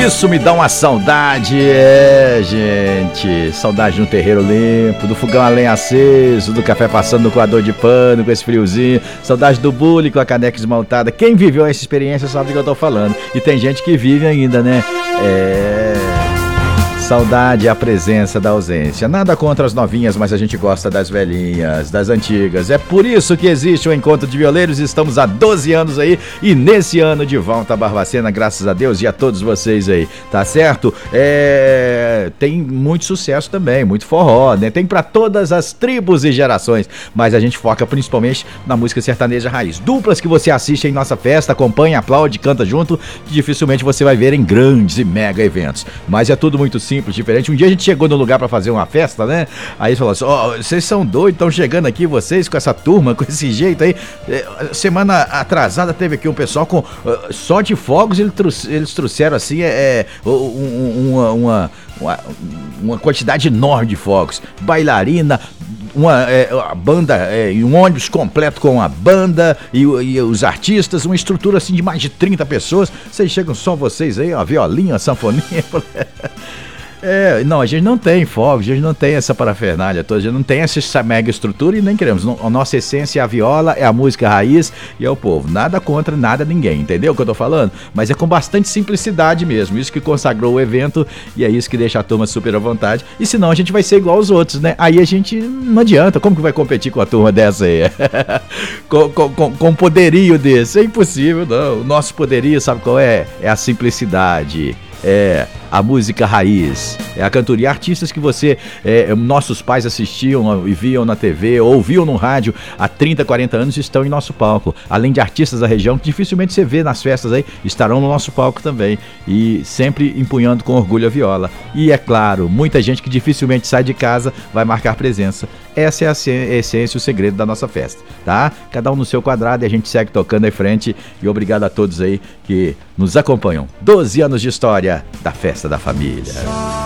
Isso me dá uma saudade, gente. Saudade no terreiro limpo, do fogão a lenha aceso, do café passando no coador de pano com esse friozinho. Saudade do bule com a caneca esmaltada. Quem viveu essa experiência sabe do que eu tô falando. E tem gente que vive ainda, né? Saudade é a presença da ausência. Nada contra as novinhas, mas a gente gosta das velhinhas, das antigas. É por isso que existe o Encontro de Violeiros. Estamos há 12 anos aí e nesse ano de volta a Barbacena, graças a Deus e a todos vocês aí, tá certo? Tem muito sucesso também, muito forró, né? Tem pra todas as tribos e gerações, mas a gente foca principalmente na música sertaneja raiz. Duplas que você assiste em nossa festa, acompanha, aplaude, canta junto, que dificilmente você vai ver em grandes e mega eventos. Mas é tudo muito simples, diferente. Um dia a gente chegou no lugar pra fazer uma festa, né? Aí falou assim, vocês são doidos, estão chegando aqui vocês com essa turma, com esse jeito aí. Semana atrasada teve aqui um pessoal com só de fogos, eles trouxeram assim uma quantidade enorme de fogos, bailarina, uma banda, um ônibus completo com a banda e os artistas, uma estrutura assim de mais de 30 pessoas. Vocês chegam só vocês aí, ó, violinha, sanfoninha. Não, a gente não tem fogos, a gente não tem essa parafernália toda, a gente não tem essa mega estrutura e nem queremos. A nossa essência é a viola, é a música raiz e é o povo. Nada contra, nada ninguém, entendeu o que eu tô falando? Mas é com bastante simplicidade mesmo, isso que consagrou o evento e é isso que deixa a turma super à vontade. E senão a gente vai ser igual aos outros, né? Aí a gente não adianta, como que vai competir com a turma dessa aí? com poderio desse? É impossível, não. O nosso poderio, sabe qual é? É a simplicidade. A música raiz, a cantoria, artistas que nossos pais assistiam e viam na TV, ouviam no rádio há 30, 40 anos estão em nosso palco, além de artistas da região que dificilmente você vê nas festas aí, estarão no nosso palco também e sempre empunhando com orgulho a viola. E é claro, muita gente que dificilmente sai de casa vai marcar presença. Essa é a essência, o segredo da nossa festa, tá? Cada um no seu quadrado e a gente segue tocando em frente e obrigado a todos aí que nos acompanham. 12 anos de história da Festa da Família.